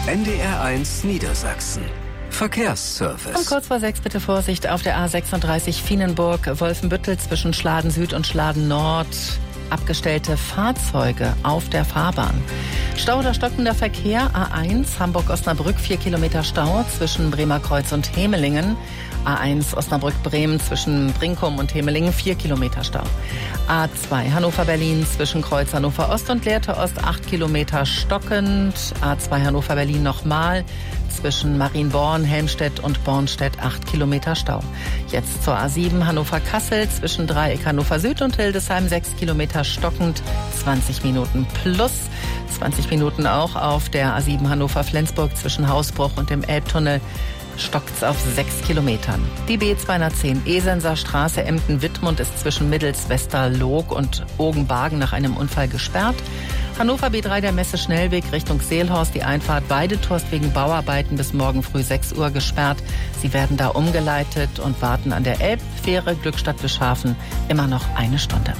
NDR1 Niedersachsen. Verkehrsservice. Um kurz vor 6 bitte Vorsicht auf der A36 Fienenburg-Wolfenbüttel zwischen Schladen Süd und Schladen Nord. Abgestellte Fahrzeuge auf der Fahrbahn. Stau oder stockender Verkehr A1 Hamburg-Osnabrück 4 Kilometer Stau zwischen Bremerkreuz und Hemelingen. A1 Osnabrück-Bremen zwischen Brinkum und Hemelingen 4 Kilometer Stau. A2 Hannover-Berlin zwischen Kreuz Hannover-Ost und Lehrte Ost 8 Kilometer stockend. A2 Hannover-Berlin nochmal zwischen Marienborn, Helmstedt und Bornstedt 8 Kilometer Stau. Jetzt zur A7 Hannover-Kassel zwischen Dreieck Hannover-Süd und Hildesheim 6 Kilometer stockend, 20 Minuten plus. 20 Minuten auch auf der A7 Hannover-Flensburg zwischen Hausbruch und dem Elbtunnel. Stockt's auf 6 Kilometern. Die B210 Esenser Straße Emden-Wittmund ist zwischen Middels-Westerloog und Ogenbargen nach einem Unfall gesperrt. Hannover B3 der Messe Schnellweg Richtung Seelhorst, die Einfahrt Weidetorst wegen Bauarbeiten bis morgen früh 6 Uhr gesperrt. Sie werden da umgeleitet und warten an der Elbfähre Glückstadt-Bischhafen immer noch eine Stunde.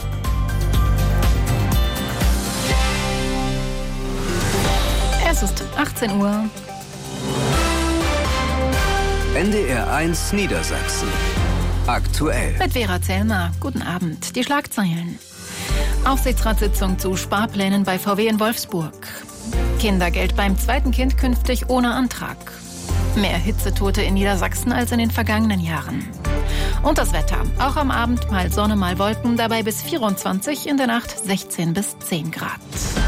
Es ist 18 Uhr. NDR1 Niedersachsen. Aktuell. Mit Vera Zellmer. Guten Abend. Die Schlagzeilen. Aufsichtsratssitzung zu Sparplänen bei VW in Wolfsburg. Kindergeld beim zweiten Kind künftig ohne Antrag. Mehr Hitzetote in Niedersachsen als in den vergangenen Jahren. Und das Wetter. Auch am Abend mal Sonne, mal Wolken, dabei bis 24, in der Nacht 16 bis 10 Grad.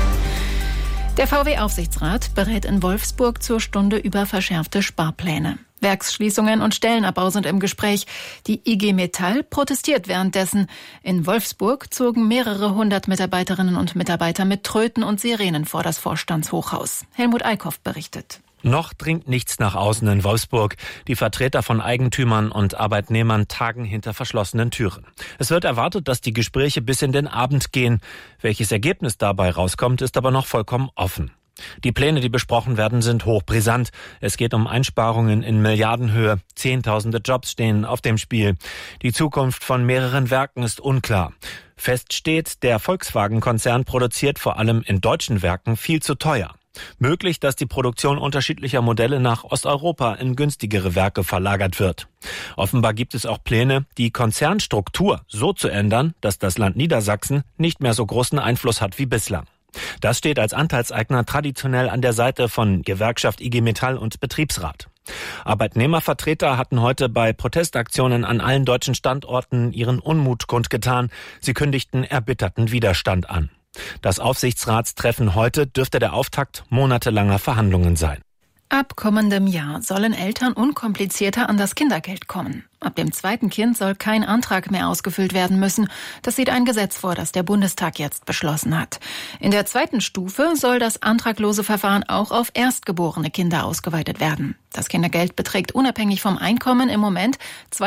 Der VW-Aufsichtsrat berät in Wolfsburg zur Stunde über verschärfte Sparpläne. Werksschließungen und Stellenabbau sind im Gespräch. Die IG Metall protestiert währenddessen. In Wolfsburg zogen mehrere hundert Mitarbeiterinnen und Mitarbeiter mit Tröten und Sirenen vor das Vorstandshochhaus. Helmut Eickhoff berichtet. Noch dringt nichts nach außen in Wolfsburg. Die Vertreter von Eigentümern und Arbeitnehmern tagen hinter verschlossenen Türen. Es wird erwartet, dass die Gespräche bis in den Abend gehen. Welches Ergebnis dabei rauskommt, ist aber noch vollkommen offen. Die Pläne, die besprochen werden, sind hochbrisant. Es geht um Einsparungen in Milliardenhöhe. Zehntausende Jobs stehen auf dem Spiel. Die Zukunft von mehreren Werken ist unklar. Fest steht, der Volkswagen-Konzern produziert vor allem in deutschen Werken viel zu teuer. Möglich, dass die Produktion unterschiedlicher Modelle nach Osteuropa in günstigere Werke verlagert wird. Offenbar gibt es auch Pläne, die Konzernstruktur so zu ändern, dass das Land Niedersachsen nicht mehr so großen Einfluss hat wie bislang. Das steht als Anteilseigner traditionell an der Seite von Gewerkschaft IG Metall und Betriebsrat. Arbeitnehmervertreter hatten heute bei Protestaktionen an allen deutschen Standorten ihren Unmut kundgetan. Sie kündigten erbitterten Widerstand an. Das Aufsichtsratstreffen heute dürfte der Auftakt monatelanger Verhandlungen sein. Ab kommendem Jahr sollen Eltern unkomplizierter an das Kindergeld kommen. Ab dem zweiten Kind soll kein Antrag mehr ausgefüllt werden müssen. Das sieht ein Gesetz vor, das der Bundestag jetzt beschlossen hat. In der zweiten Stufe soll das antraglose Verfahren auch auf erstgeborene Kinder ausgeweitet werden. Das Kindergeld beträgt unabhängig vom Einkommen im Moment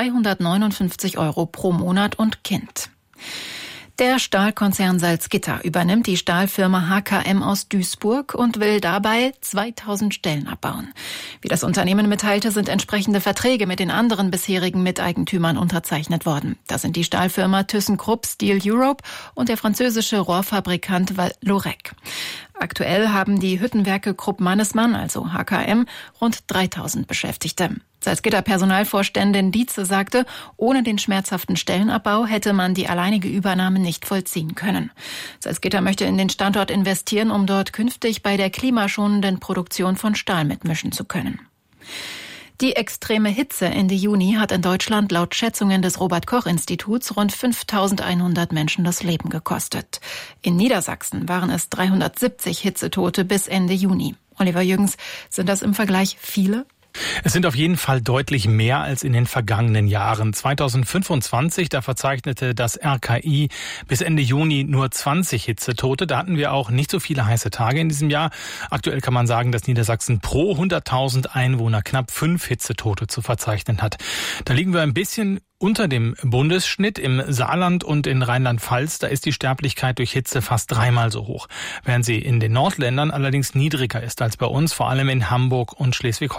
259 € pro Monat und Kind. Der Stahlkonzern Salzgitter übernimmt die Stahlfirma HKM aus Duisburg und will dabei 2000 Stellen abbauen. Wie das Unternehmen mitteilte, sind entsprechende Verträge mit den anderen bisherigen Miteigentümern unterzeichnet worden. Das sind die Stahlfirma ThyssenKrupp Steel Europe und der französische Rohrfabrikant Lorec. Aktuell haben die Hüttenwerke Krupp Mannesmann, also HKM, rund 3000 Beschäftigte. Salzgitter-Personalvorständin Dietze sagte, ohne den schmerzhaften Stellenabbau hätte man die alleinige Übernahme nicht vollziehen können. Salzgitter möchte in den Standort investieren, um dort künftig bei der klimaschonenden Produktion von Stahl mitmischen zu können. Die extreme Hitze Ende Juni hat in Deutschland laut Schätzungen des Robert-Koch-Instituts rund 5.100 Menschen das Leben gekostet. In Niedersachsen waren es 370 Hitzetote bis Ende Juni. Oliver Jürgens, sind das im Vergleich viele? Es sind auf jeden Fall deutlich mehr als in den vergangenen Jahren. 2025, da verzeichnete das RKI bis Ende Juni nur 20 Hitzetote. Da hatten wir auch nicht so viele heiße Tage in diesem Jahr. Aktuell kann man sagen, dass Niedersachsen pro 100.000 Einwohner knapp 5 Hitzetote zu verzeichnen hat. Da liegen wir ein bisschen unter dem Bundesschnitt. Im Saarland und in Rheinland-Pfalz, da ist die Sterblichkeit durch Hitze fast dreimal so hoch. Während sie in den Nordländern allerdings niedriger ist als bei uns, vor allem in Hamburg und Schleswig-Holstein.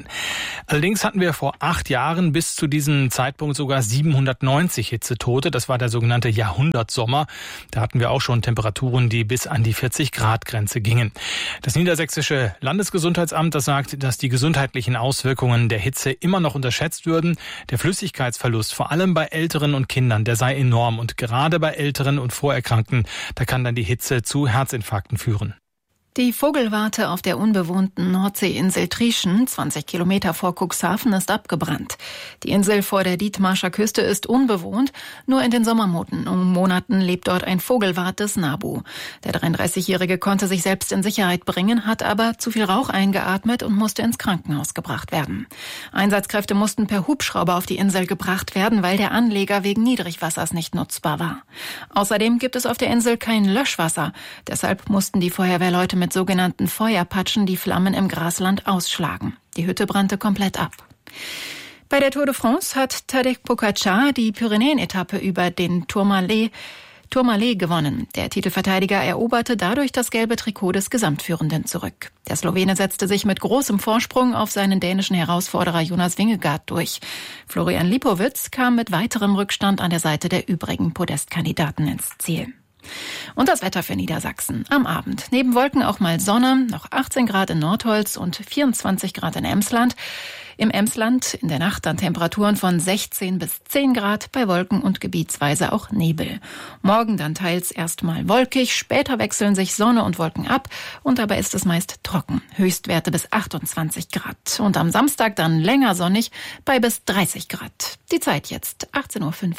Allerdings hatten wir vor 8 Jahren bis zu diesem Zeitpunkt sogar 790 Hitzetote. Das war der sogenannte Jahrhundertsommer. Da hatten wir auch schon Temperaturen, die bis an die 40-Grad-Grenze gingen. Das Niedersächsische Landesgesundheitsamt, das sagt, dass die gesundheitlichen Auswirkungen der Hitze immer noch unterschätzt würden. Der Flüssigkeitsverlust, vor allem bei Älteren und Kindern, der sei enorm. Und gerade bei Älteren und Vorerkrankten, da kann dann die Hitze zu Herzinfarkten führen. Die Vogelwarte auf der unbewohnten Nordseeinsel Trieschen, 20 Kilometer vor Cuxhaven, ist abgebrannt. Die Insel vor der Dithmarscher Küste ist unbewohnt. Nur in den Sommermonaten lebt dort ein Vogelwart des NABU. Der 33-Jährige konnte sich selbst in Sicherheit bringen, hat aber zu viel Rauch eingeatmet und musste ins Krankenhaus gebracht werden. Einsatzkräfte mussten per Hubschrauber auf die Insel gebracht werden, weil der Anleger wegen Niedrigwassers nicht nutzbar war. Außerdem gibt es auf der Insel kein Löschwasser. Deshalb mussten die Feuerwehrleute mit sogenannten Feuerpatschen die Flammen im Grasland ausschlagen. Die Hütte brannte komplett ab. Bei der Tour de France hat Tadej Pogačar die Pyrenäen-Etappe über den Tourmalet gewonnen. Der Titelverteidiger eroberte dadurch das gelbe Trikot des Gesamtführenden zurück. Der Slowene setzte sich mit großem Vorsprung auf seinen dänischen Herausforderer Jonas Vingegaard durch. Florian Lipowitz kam mit weiterem Rückstand an der Seite der übrigen Podestkandidaten ins Ziel. Und das Wetter für Niedersachsen. Am Abend neben Wolken auch mal Sonne, noch 18 Grad in Nordholz und 24 Grad in Emsland. Im Emsland in der Nacht dann Temperaturen von 16 bis 10 Grad, bei Wolken und gebietsweise auch Nebel. Morgen dann teils erstmal wolkig, später wechseln sich Sonne und Wolken ab und dabei ist es meist trocken. Höchstwerte bis 28 Grad. Und am Samstag dann länger sonnig bei bis 30 Grad. Die Zeit jetzt 18:05 Uhr.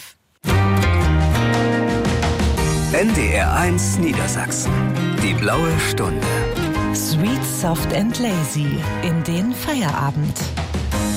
NDR1 Niedersachsen. Die blaue Stunde. Sweet, soft and lazy in den Feierabend.